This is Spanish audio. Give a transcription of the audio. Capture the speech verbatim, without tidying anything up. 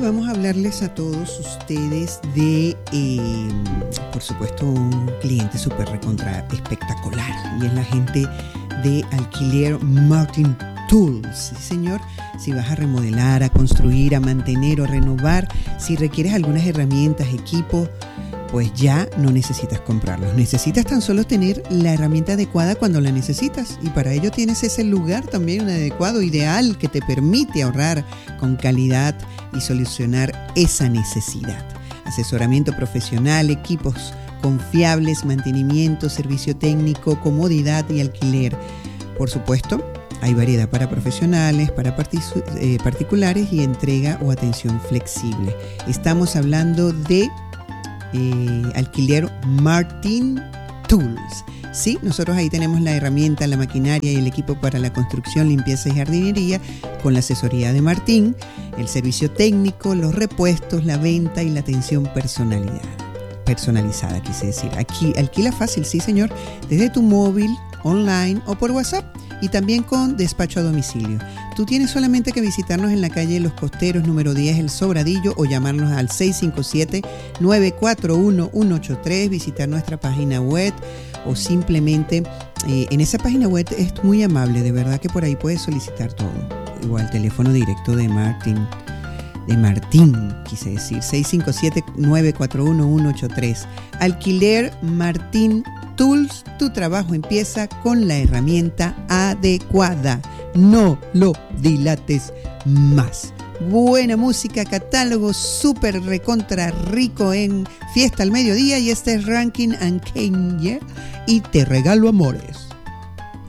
vamos a hablarles a todos ustedes de, eh, por supuesto, un cliente súper recontra espectacular, y es la gente de Alquiler Martin Tools. Sí, señor. Si vas a remodelar, a construir, a mantener o renovar, si requieres algunas herramientas, equipos, pues ya no necesitas comprarlos. Necesitas tan solo tener la herramienta adecuada cuando la necesitas, y para ello tienes ese lugar también adecuado, ideal, que te permite ahorrar con calidad y solucionar esa necesidad. Asesoramiento profesional, equipos confiables, mantenimiento, servicio técnico, comodidad y alquiler. Por supuesto, hay variedad para profesionales, para partic- eh, particulares y entrega o atención flexible. Estamos hablando de eh, Alquiler Martin Tools. Sí, nosotros ahí tenemos la herramienta, la maquinaria y el equipo para la construcción, limpieza y jardinería con la asesoría de Martín, el servicio técnico, los repuestos, la venta y la atención personalidad, personalizada, quise decir. Aquí alquila fácil, sí señor, desde tu móvil, online o por WhatsApp, y también con despacho a domicilio. Tú tienes solamente que visitarnos en la calle Los Costeros, número diez, El Sobradillo, o llamarnos al seis cinco siete, nueve cuatro uno, uno ocho tres, visitar nuestra página web, o simplemente eh, en esa página web es muy amable, de verdad que por ahí puedes solicitar todo. Igual teléfono directo de Martín, de Martín, quise decir, seis cinco siete, nueve cuatro uno, uno ocho tres. Alquiler Martín Tools, tu trabajo empieza con la herramienta adecuada. No lo dilates más. Buena música, catálogo súper recontra rico en Fiesta al Mediodía, y este es Rankin and Kenya y Te Regalo Amores.